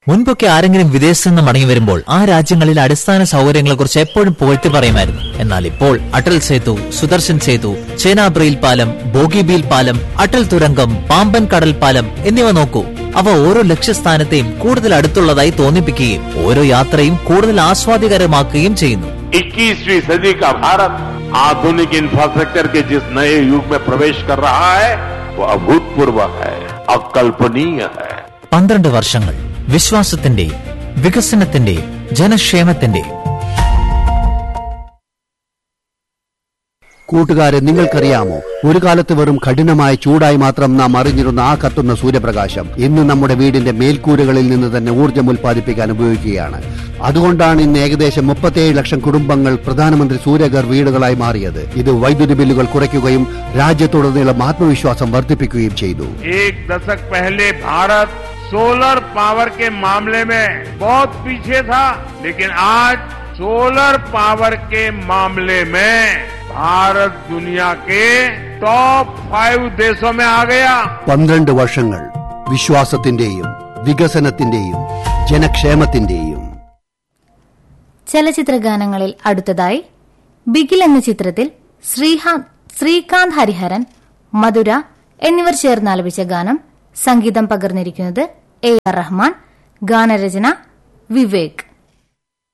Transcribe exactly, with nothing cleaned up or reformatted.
മുൻപൊക്കെ ആരെങ്കിലും വിദേശത്ത് നിന്ന് മടങ്ങി വരുമ്പോൾ ആ രാജ്യങ്ങളിലെ അടിസ്ഥാന സൗകര്യങ്ങളെക്കുറിച്ച് എപ്പോഴും പുകഴ്ത്തി പറയുമായിരുന്നു. എന്നാൽ ഇപ്പോൾ അടൽ സേതു, സുദർശൻ സേതു, ചേനാബ്രയിൽ പാലം, ബോഗിബീൽ പാലം, അടൽ തുരങ്കം, പാമ്പൻ കടൽ പാലം എന്നിവ നോക്കൂ. അവ ഓരോ ലക്ഷ്യസ്ഥാനത്തെയും കൂടുതൽ അടുത്തുള്ളതായി തോന്നിപ്പിക്കുകയും ഓരോ യാത്രയും കൂടുതൽ ആസ്വാദികരമാക്കുകയും ചെയ്യുന്നു. इक्कीसवीं सदी का भारत आधुनिक इंफ्रास्ट्रक्चर के जिस नए युग में प्रवेश कर रहा है वो अभूतपूर्व है, अकल्पनीय है. പന്ത്രണ്ട് വർഷങ്ങൾ വിശ്വാസത്തിന്റെയും വികസനത്തിന്റെയും ജനക്ഷേമത്തിന്റെയും. കൂട്ടുകാരെ, നിങ്ങൾക്കറിയാമോ, ഒരു കാലത്ത് വെറും കഠിനമായ ചൂടായി മാത്രം നാം അറിഞ്ഞിരുന്ന ആ കത്തുന്ന സൂര്യപ്രകാശം ഇന്ന് നമ്മുടെ വീടിന്റെ മേൽക്കൂരകളിൽ നിന്ന് തന്നെ ഊർജ്ജം ഉൽപ്പാദിപ്പിക്കാൻ ഉപയോഗിക്കുകയാണ്. അതുകൊണ്ടാണ് ഇന്ന് ഏകദേശം മുപ്പത്തിയേഴ് ലക്ഷം കുടുംബങ്ങൾ പ്രധാനമന്ത്രി സൂര്യഘർ വീടുകളായി മാറിയത്. ഇത് വൈദ്യുതി ബില്ലുകൾ കുറയ്ക്കുകയും രാജ്യത്തുടനീളം ആത്മവിശ്വാസം വർദ്ധിപ്പിക്കുകയും ചെയ്തു. एक दशक पहले भारत सोलर पावर के मामले में बहुत पीछे था, लेकिन आज सोलर पावर के मामले में भारत दुनिया के टॉप फाइव देशों में आ गया. പന്ത്രണ്ട് വർഷങ്ങൾ വിശ്വാസത്തിന്റെയും വികസനത്തിന്റെയും ജനക്ഷേമത്തിന്റെയും. ചലച്ചിത്ര ഗാനങ്ങളിൽ അടുത്തതായി ബിഗിൽ എന്ന ചിത്രത്തിൽ ശ്രീകാന്ത് ഹരിഹരൻ, മധുര എന്നിവർ ചേർന്ന് ആലപിച്ച ഗാനം. സംഗീതം പകർന്നിരിക്കുന്നത് എ ആർ റഹ്മാൻ, ഗാനരചന വിവേക്.